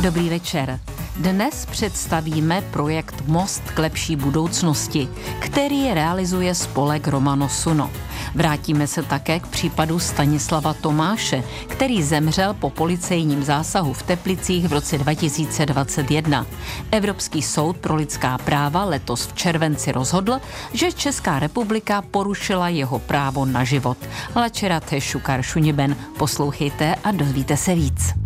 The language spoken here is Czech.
Dobrý večer. Dnes představíme projekt Most k lepší budoucnosti, který realizuje spolek Romano Suno. Vrátíme se také k případu Stanislava Tomáše, který zemřel po policejním zásahu v Teplicích v roce 2021. Evropský soud pro lidská práva letos v červenci rozhodl, že Česká republika porušila jeho právo na život. Lačera Šukar Šuniben. Poslouchejte a dozvíte se víc.